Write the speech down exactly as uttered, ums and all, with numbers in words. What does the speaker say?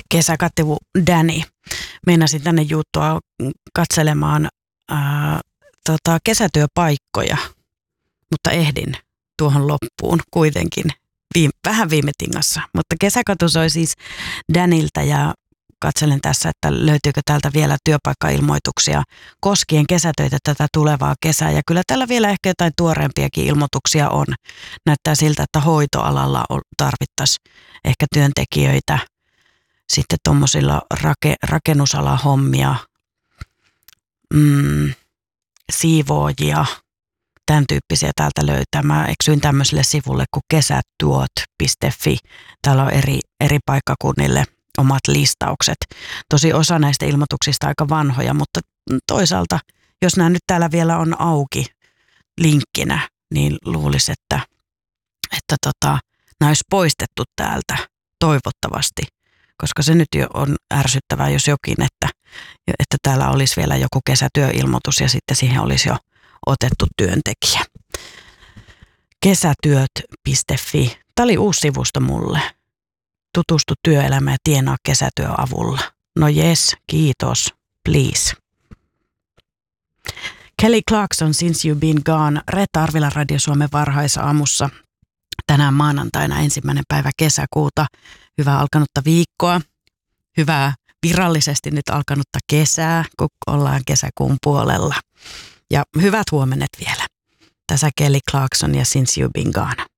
kesäkattivu Danny meinasi tänne juuttua katselemaan ää, tota, kesätyöpaikkoja, mutta ehdin tuohon loppuun kuitenkin viime, vähän viime tingassa. Mutta kesäkatu soi siis Daniltä ja katselen tässä, että löytyykö täältä vielä työpaikkailmoituksia koskien kesätöitä tätä tulevaa kesää. Ja kyllä tällä vielä ehkä jotain tuoreempiakin ilmoituksia on. Näyttää siltä, että hoitoalalla tarvittaisiin ehkä työntekijöitä. Sitten tuommoisilla rake, rakennusalahommia, mm, siivoojia, tämän tyyppisiä täältä löytää. Mä eksyin tämmöiselle sivulle kuin kesätyöt piste fi. Täällä on eri, eri paikkakunnille omat listaukset. Tosi osa näistä ilmoituksista aika vanhoja, mutta toisaalta, jos nämä nyt täällä vielä on auki linkkinä, niin luulisi, että, että tota, nämä olisi poistettu täältä toivottavasti, koska se nyt jo on ärsyttävää, jos jokin, että, että täällä olisi vielä joku kesätyöilmoitus ja sitten siihen olisi jo otettu työntekijä. kesätyöt piste fi. Tämä oli uusi sivusto mulle. Tutustu työelämään ja tienaa kesätyön avulla. No jes, kiitos, please. Kelly Clarkson, Since You've Been Gone, Reetta Arvila Radio Suomen varhaisaamussa. Tänään maanantaina ensimmäinen päivä kesäkuuta. Hyvää alkanutta viikkoa. Hyvää virallisesti nyt alkanutta kesää, kun ollaan kesäkuun puolella. Ja hyvät huomenet vielä. Tässä Kelly Clarkson ja Since You've Been Gone.